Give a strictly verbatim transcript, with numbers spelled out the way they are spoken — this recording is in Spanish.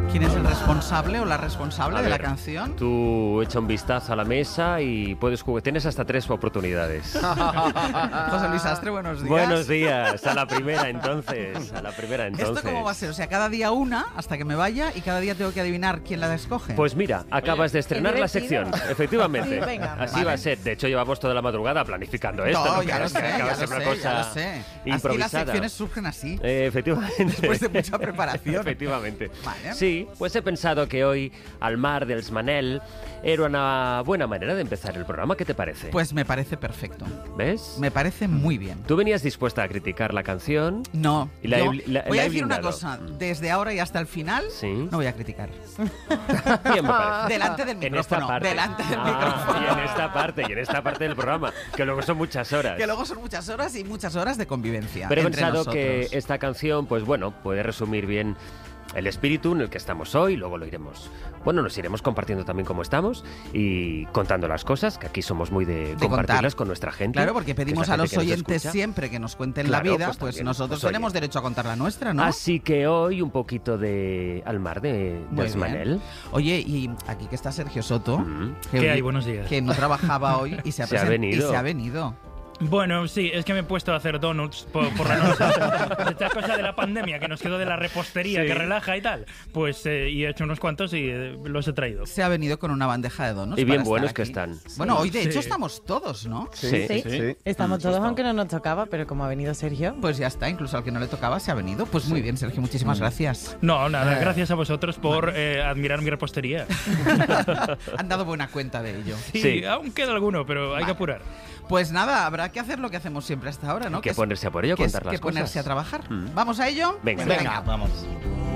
¿Quién es el responsable o la responsable A de ver, la canción? Tú echa un vistazo a la mesa y puedes jugar. Tienes hasta tres oportunidades. José Luis Astre, buenos días. Buenos días. A la primera entonces. A la primera entonces. ¿Esto cómo va a ser? O sea, cada día una hasta que me vaya y cada día tengo que adivinar quién la escoge. Pues mira, acabas de estrenar la sección. Efectivamente. Sí, venga. Así Vale. va a ser. De hecho, llevamos toda la madrugada planificando esto. No, ¿no? ya Que- lo que sé, acaba ya de lo ser una sé, cosa ya lo sé. Así improvisada. las secciones surgen así. Eh, efectivamente. Después de mucha preparación. Efectivamente. Vale. Sí, pues he pensado que hoy, al mar dels Manel, era una buena manera de empezar el programa. ¿Qué te parece? Pues me parece perfecto. ¿Ves? Me parece muy bien. Tú venías dispuesta a criticar la canción. No, Y la he- yo la- voy la a he decir una blindado. cosa. Desde ahora y hasta el final, Sí. no voy a criticar. Bien, me parece. Delante del En esta micrófono. parte. Delante del Ah, micrófono. Y en esta parte, y en esta parte del programa, que luego son muchas horas. Que luego son muchas horas y muchas horas de convivencia. Pero he entre pensado nosotros. que esta canción, pues bueno, puede resumir bien el espíritu en el que estamos hoy. Luego lo iremos, bueno, nos iremos compartiendo también cómo estamos y contando las cosas, que aquí somos muy de, compartirlas contar. con nuestra gente. Claro, porque que es pedimos la a gente los que nos oyentes escucha. siempre que nos cuenten Claro, la vida, pues pues, también, nosotros pues, oye. tenemos derecho a contar la nuestra, ¿no? Así que hoy un poquito de al mar de, Muy de bien. Manel. Oye, y aquí que está Sergio Soto, Mm. que, ¿Qué hay? Buenos días. que no trabajaba hoy y se ha, Se ha presen- venido. y se ha venido. Bueno, sí, es que me he puesto a hacer donuts por, por la noche. Esta cosa de la pandemia que nos quedó de la repostería Sí. que relaja y tal. Pues, eh, y he hecho unos cuantos y eh, los he traído. Se ha venido con una bandeja de donuts. Y bien para estar buenos que aquí. están. Bueno, hoy de Sí. hecho estamos todos, ¿no? Sí. Sí, Sí. estamos todos aunque no nos tocaba, pero como ha venido Sergio, Pues ya está, incluso al que no le tocaba se ha venido. Pues muy bien, Sergio, muchísimas gracias. No, nada, Eh. gracias a vosotros por eh, admirar mi repostería. Han dado buena cuenta de ello. Sí, Sí. aún queda alguno, pero hay Vale. que apurar. Pues nada, habrá que hacer lo que hacemos siempre hasta ahora, ¿no? Hay que es- ponerse a por ello, que es contar las que ponerse cosas. a trabajar. Mm. ¿Vamos a ello? Venga. Pues Venga, vamos.